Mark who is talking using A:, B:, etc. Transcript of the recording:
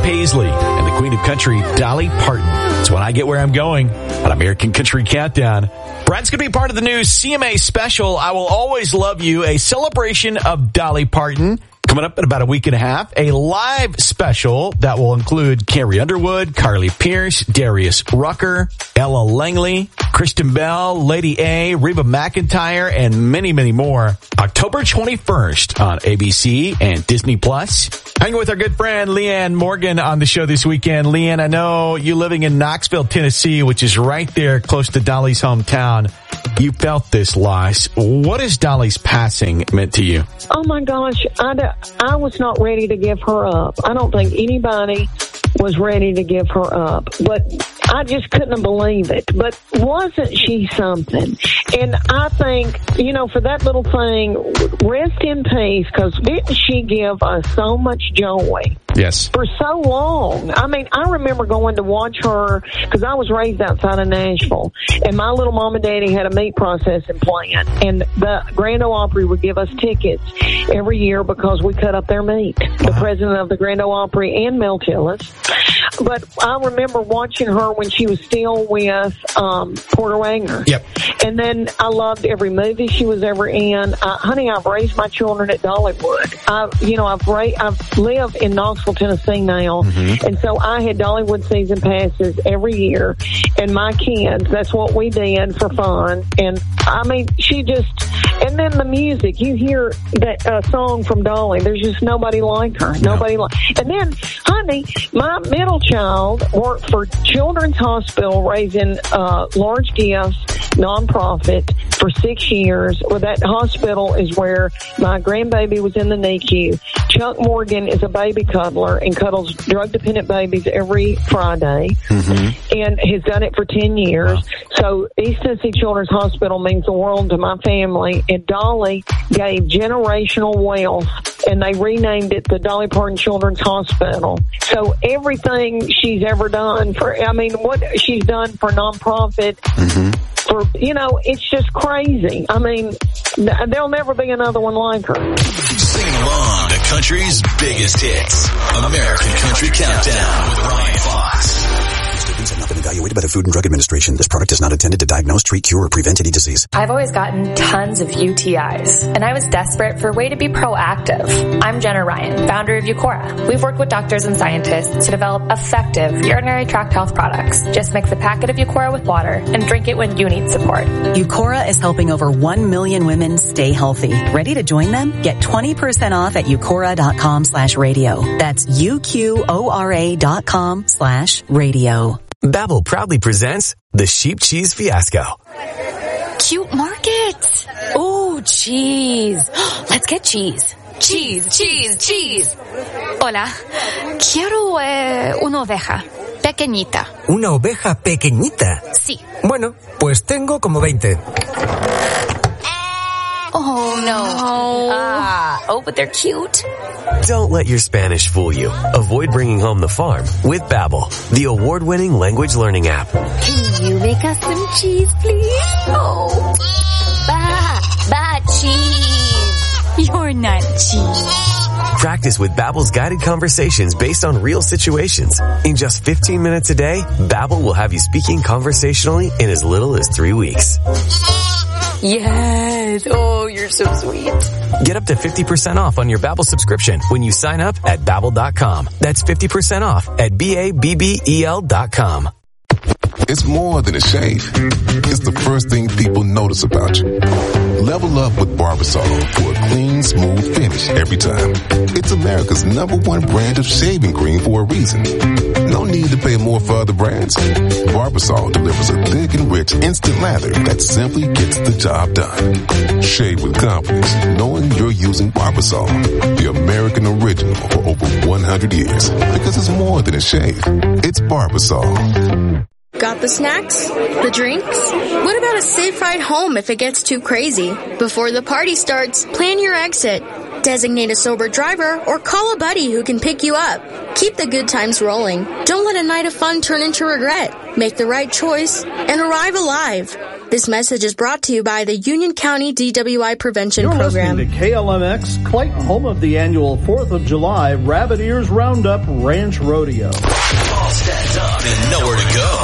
A: Paisley and the Queen of Country, Dolly Parton. It's when I get where I'm going on American Country Countdown. Brad's going to be part of the new CMA special, I Will Always Love You, a celebration of Dolly Parton. Coming up in about a week and a half, a live special that will include Carrie Underwood, Carly Pearce, Darius Rucker, Ella Langley, Kristen Bell, Lady A, Reba McEntire, and many, many more. October 21st on ABC and Disney+. Hanging with our good friend Leanne Morgan on the show this weekend. Leanne, I know you living in Knoxville, Tennessee, which is right there close to Dolly's hometown. You felt this loss. What has Dolly's passing meant to you?
B: Oh, my gosh. I was not ready to give her up. I don't think anybody was ready to give her up. But I just couldn't believe it. But wasn't she something? And I think, for that little thing, rest in peace, because didn't she give us so much joy?
A: Yes.
B: For so long. I mean, I remember going to watch her, because I was raised outside of Nashville, and my little mom and daddy had a meat processing plant, and the Grand Ole Opry would give us tickets every year because we cut up their meat. The president of the Grand Ole Opry and Mel Tillis. But I remember watching her when she was still with Porter Wagoner.
A: Yep.
B: And then I loved every movie she was ever in. Honey, I've raised my children at Dollywood. I've lived in Knoxville, Tennessee now, and so I had Dollywood season passes every year. And my kids, that's what we did for fun. And I mean, and then the music, you hear that song from Dolly. There's just nobody like her. And then, honey, my middle child worked for Children's Hospital raising large gifts, nonprofit, for 6 years. Well, that hospital is where my grandbaby was in the NICU. Chuck Morgan is a baby cuddler and cuddles drug-dependent babies every Friday, and has done it for 10 years. Wow. So East Tennessee Children's Hospital means the world to my family, and Dolly gave generational wealth, and they renamed it the Dolly Parton Children's Hospital. So everything she's ever done what she's done for nonprofit, it's just crazy. I mean, there'll never be another one like her.
C: Sing along to country's biggest hits. American Country Countdown with Ryan Fox.
D: Statements have not been evaluated by the Food and Drug Administration. This product is not intended to diagnose, treat, cure, or prevent any disease.
E: I've always gotten tons of UTIs, and I was desperate for a way to be proactive. I'm Jenna Ryan, founder of Eucora. We've worked with doctors and scientists to develop effective urinary tract health products. Just mix a packet of Eucora with water and drink it when you need support.
F: Eucora is helping over 1 million women stay healthy. Ready to join them? Get 20% off at Eucora.com/radio. That's UQORA.com/radio.
G: Babbel proudly presents the Sheep Cheese Fiasco.
H: Cute market. Oh, cheese. Let's get cheese. Cheese. Hola. Quiero una oveja pequeñita.
G: ¿Una oveja pequeñita?
H: Sí.
G: Bueno, pues tengo como 20.
H: Oh, no. But they're cute.
G: Don't let your Spanish fool you. Avoid bringing home the farm with Babbel, the award-winning language learning app.
H: Can you make us some cheese, please? Oh. Cheese. You're not cheese.
G: Practice with Babbel's guided conversations based on real situations. In just 15 minutes a day, Babbel will have you speaking conversationally in as little as 3 weeks.
H: Yes. Oh, you're so sweet.
G: Get up to 50% off on your Babbel subscription when you sign up at Babbel.com. That's 50% off at BABBEL.com.
I: It's more than a shave. It's the first thing people notice about you. Level up with Barbasol for a clean, smooth finish every time. It's America's #1 brand of shaving cream for a reason. No need to pay more for other brands. Barbasol delivers a thick and rich instant lather that simply gets the job done. Shave with confidence, knowing you're using Barbasol, the American original for over 100 years. Because it's more than a shave. It's Barbasol.
J: Got the snacks? The drinks? What about a safe ride home if it gets too crazy? Before the party starts, plan your exit. Designate a sober driver or call a buddy who can pick you up. Keep the good times rolling. Don't let a night of fun turn into regret. Make the right choice and arrive alive. This message is brought to you by the Union County DWI Prevention
K: You're
J: Program.
K: Listening to KLMX, Clayton, home of the annual 4th of July Rabbit Ears Roundup Ranch Rodeo.
C: All stacked up and nowhere to go.